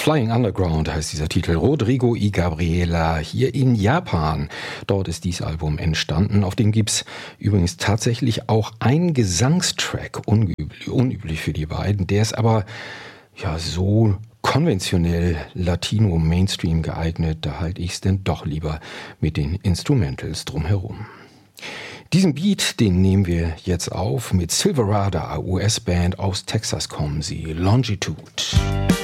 Flying Underground heißt dieser Titel. Rodrigo y Gabriela hier in Japan. Dort ist dieses Album entstanden. Auf dem gibt's übrigens tatsächlich auch ein Gesangstrack. Unüblich für die beiden. Der ist aber ja so konventionell Latino-Mainstream geeignet. Da halte ich's denn doch lieber mit den Instrumentals drumherum. Diesen Beat, den nehmen wir jetzt auf. Mit Silverado, US-Band aus Texas kommen sie. Longitude.